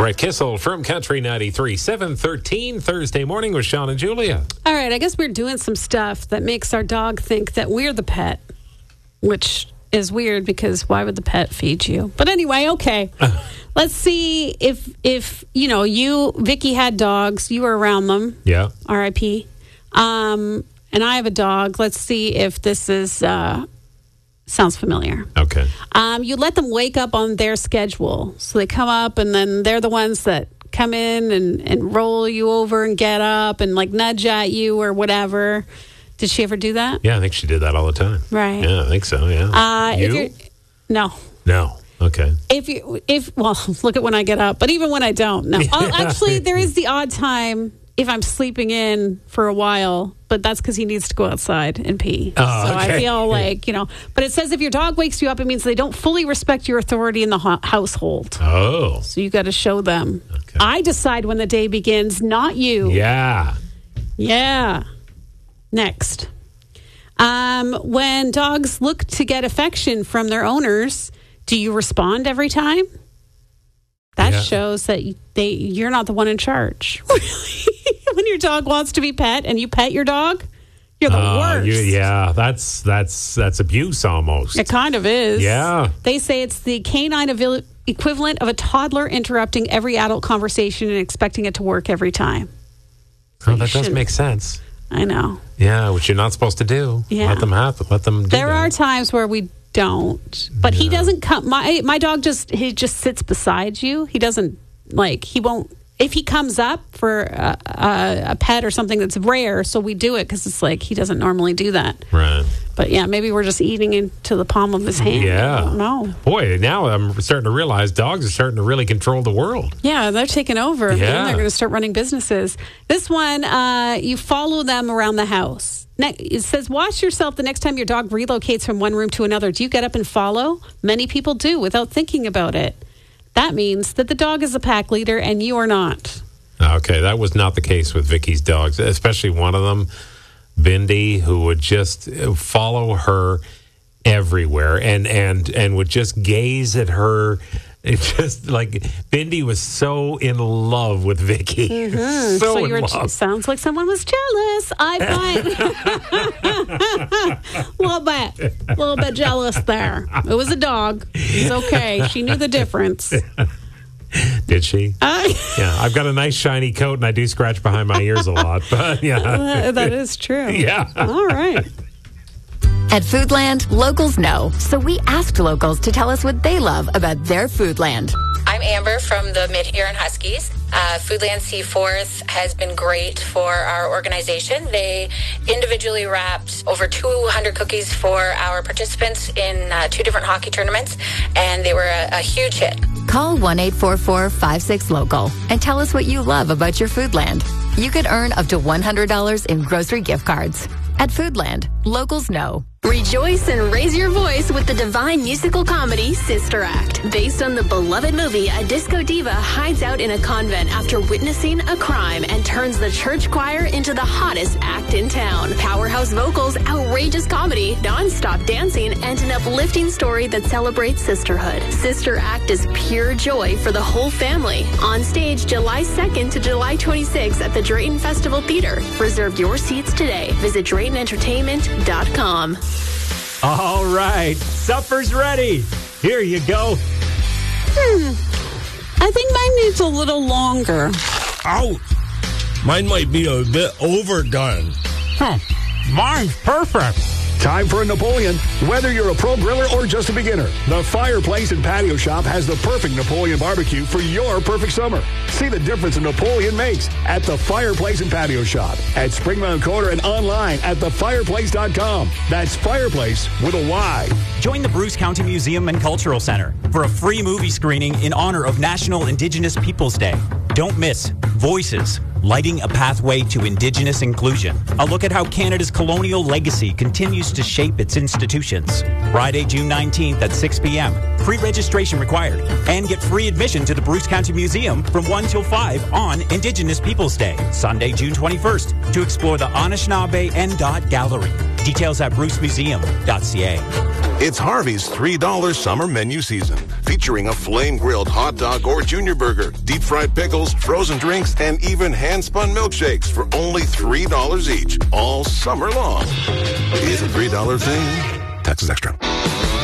Brett Kissel from Country 93, 7:13 Thursday morning with Sean and Julia. All right, I guess we're doing some stuff that makes our dog think that we're the pet, which is weird because why would the pet feed you? But anyway, okay. Let's see if you, Vicky, had dogs. You were around them. Yeah. R.I.P. And I have a dog. Let's see if this is sounds familiar. Okay. You let them wake up on their schedule. So they come up and then they're the ones that come in and roll you over and get up and like nudge at you or whatever. Did she ever do that? Yeah, I think she did that all the time. Right. Yeah, I think so, yeah. No. No. Okay. Well, look at when I get up, but even when I don't, no. Actually, there is the odd time if I'm sleeping in for a while, but that's because he needs to go outside and pee. Oh, so okay. I feel like, but it says if your dog wakes you up, it means they don't fully respect your authority in the household. Oh. So you got to show them. Okay. I decide when the day begins, not you. Yeah. Yeah. Next. When dogs look to get affection from their owners, do you respond every time? That shows that you're not the one in charge. When your dog wants to be pet and you pet your dog, you're the worst. That's abuse almost. It kind of is. Yeah. They say it's the canine equivalent of a toddler interrupting every adult conversation and expecting it to work every time. Oh, that does make sense. I know. Yeah, which you're not supposed to do. Yeah. Let them do There that. are times where we don't, but he doesn't come. My dog just sits beside you. He doesn't he won't. If he comes up for a pet or something that's rare, so we do it because it's like he doesn't normally do that. Right. But yeah, maybe we're just eating into the palm of his hand. Yeah. I don't know. Boy, now I'm starting to realize dogs are starting to really control the world. Yeah, they're taking over. Yeah. And they're going to start running businesses. This one, you follow them around the house. It says, watch yourself the next time your dog relocates from one room to another. Do you get up and follow? Many people do without thinking about it. That means that the dog is a pack leader and you are not. Okay, that was not the case with Vicky's dogs, especially one of them, Bindi, who would just follow her everywhere and would just gaze at her. It's just like Bindi was so in love with Vicky. Mm-hmm. So in love. Sounds like someone was jealous. I find a little bit jealous there. It was a dog. It's okay. She knew the difference. Did she? Yeah, I've got a nice shiny coat and I do scratch behind my ears a lot. But yeah, that is true. Yeah. All right. At Foodland, locals know, so we asked locals to tell us what they love about their Foodland. I'm Amber from the Mid-Huron Huskies. Foodland Seaforth has been great for our organization. They individually wrapped over 200 cookies for our participants in 2 different hockey tournaments, and they were a huge hit. Call 1-844-56-LOCAL and tell us what you love about your Foodland. You could earn up to $100 in grocery gift cards. At Foodland, locals know. Rejoice and raise your voice with the divine musical comedy Sister Act. Based on the beloved movie, a disco diva hides out in a convent after witnessing a crime and turns the church choir into the hottest act in town. Powerhouse vocals, outrageous comedy, non-stop dancing, and an uplifting story that celebrates sisterhood. Sister Act is pure joy for the whole family. On stage July 2nd to July 26th at the Drayton Festival Theater. Reserve your seats today. Visit DraytonEntertainment.com. All right, supper's ready. Here you go. I think mine needs a little longer. Ouch. Mine might be a bit overdone. Mine's perfect. Time for a Napoleon. Whether you're a pro griller or just a beginner, the Fireplace and Patio Shop has the perfect Napoleon barbecue for your perfect summer. See the difference a Napoleon makes at the Fireplace and Patio Shop at Springmount Corner and online at thefireplace.com. That's Fireplace with a Y. Join the Bruce County Museum and Cultural Center for a free movie screening in honor of National Indigenous Peoples Day. Don't miss Voices, Lighting a Pathway to Indigenous Inclusion. A look at how Canada's colonial legacy continues to shape its institutions. Friday, June 19th at 6 p.m. Pre-registration required. And get free admission to the Bruce County Museum from 1 till 5 on Indigenous Peoples Day, Sunday, June 21st, to explore the Anishinaabe and Dot Gallery. Details at brucemuseum.ca. It's Harvey's $3 summer menu season, featuring a flame-grilled hot dog or junior burger, deep-fried pickles, frozen drinks, and even hand-spun milkshakes for only $3 each, all summer long. Is a $3 thing? Taxes extra.